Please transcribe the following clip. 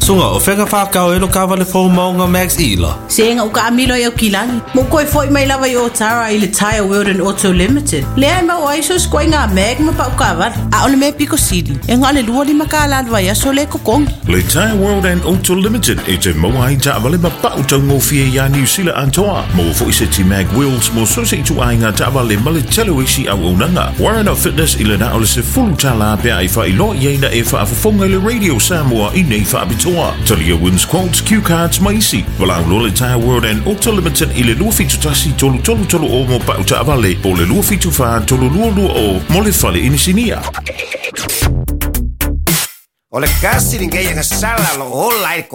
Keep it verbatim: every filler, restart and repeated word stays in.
Sunga o whenga whakao e lo kawale po maunga Max Ila. Senga uka amilo e o kilangi. Mo koe foi mai lava i o Tara i le Tire World and Auto Limited. Lea ma o aiso skoi ngā meg ma pa uka avar. A ole me Pico City. E ngā le lua li makala alwa ia so le kokongi. Le Tire World and Auto Limited e te moa i ta avale ma pa utau ngofie ya New Zealand antoa. Mo fo i se ti mag wheels mo so se tu ai ngā ta avale ma le telo isi au unanga. Warren of Fitness i le na ole se fulu tala pia i wha i lo i eina e wha afafonga le Radio Samoa i nei wha abitoa. Talia wins quotes, cue cards, maisi. Walang lo le Tire World and Auto Limited i le lua fitu tasi tolu tolu tolu o mo pa uta avale. Po le lua fitu wha tolu lua lua o mo le fale inisinia. O le kasi ningeia nga sala lo ola i